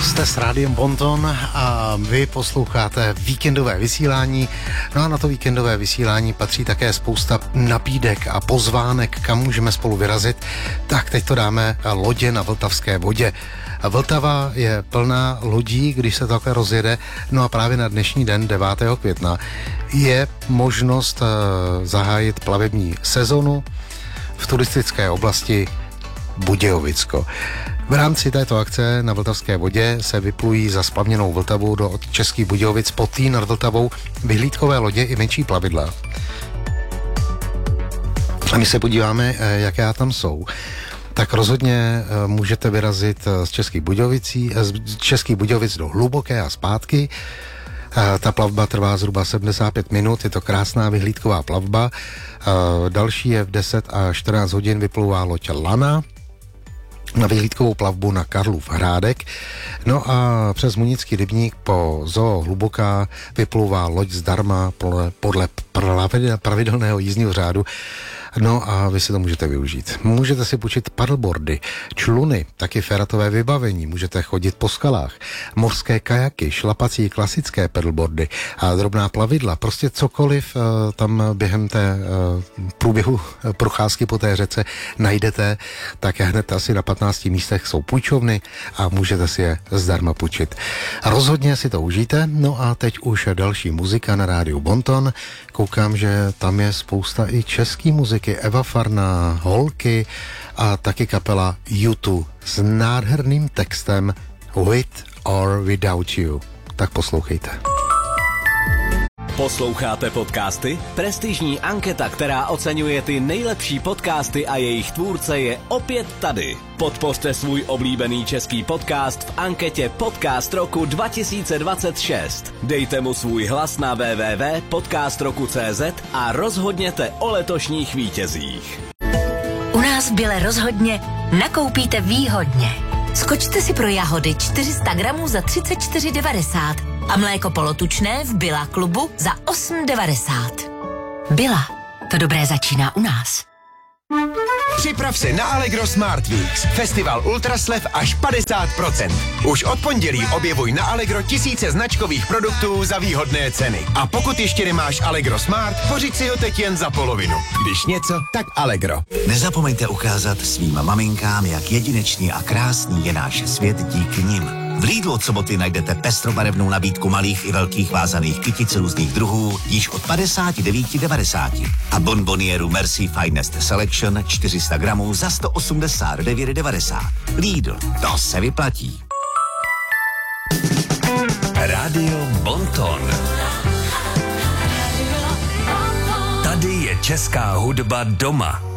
Jste s Rádiem Bonton a vy posloucháte víkendové vysílání. No a na to víkendové vysílání patří také spousta nabídek a pozvánek, kam můžeme spolu vyrazit. Tak teď to dáme lodě na Vltavské vodě. Vltava je plná lodí, když se to takhle rozjede. No a právě na dnešní den, 9. května, je možnost zahájit plavební sezonu v turistické oblasti Budějovicko. V rámci této akce na Vltavské vodě se vyplují za splavněnou Vltavu do Českých Budějovic pod Týn nad Vltavou vyhlídkové lodě i menší plavidla. A my se podíváme, jaké tam jsou. Tak rozhodně můžete vyrazit z Českých Budějovic do Hluboké a zpátky. Ta plavba trvá zhruba 75 minut, je to krásná vyhlídková plavba. Další je v 10 a 14 hodin vyplouvá loď Lana na vyhlídkovou plavbu na Karlův Hrádek. No a přes Munický rybník po Zoo Hluboká vyplouvá loď zdarma podle pravidelného jízdního řádu. No a vy si to můžete využít. Můžete si půjčit paddleboardy, čluny, taky feratové vybavení, můžete chodit po skalách, mořské kajaky, šlapací klasické paddleboardy a drobná plavidla, prostě cokoliv tam během té průběhu procházky po té řece najdete, tak hned asi na 15 místech jsou půjčovny a můžete si je zdarma půjčit. Rozhodně si to užijte, no a teď už další muzika na rádiu Bonton. Koukám, že tam je spousta i český muziky, Eva Farná, Holky a taky kapela U2 s nádherným textem With or Without You. Tak poslouchejte. Posloucháte podcasty? Prestižní anketa, která oceňuje ty nejlepší podcasty a jejich tvůrce, je opět tady. Podpořte svůj oblíbený český podcast v anketě Podcast roku 2026. Dejte mu svůj hlas na www.podcastroku.cz a rozhodněte o letošních vítězích. U nás v Bile rozhodně nakoupíte výhodně. Skočte si pro jahody 400 gramů za 34,90 a mléko polotučné v Billa klubu za 8,90. Billa, to dobré začíná u nás. Připrav se na Allegro Smart Weeks. Festival ultraslev až 50%. Už od pondělí objevuj na Allegro tisíce značkových produktů za výhodné ceny. A pokud ještě nemáš Allegro Smart, pořiď si ho teď jen za polovinu. Když něco, tak Allegro. Nezapomeňte ukázat svým maminkám, jak jedinečný a krásný je náš svět díky nim. V Lidlu od soboty najdete pestrobarevnou nabídku malých i velkých vázaných kytic různých druhů již od 59,90 a bonbonieru Merci Finest Selection 400 gramů za 189,90. Lidl, to se vyplatí. Radio Bonton. Tady je česká hudba doma.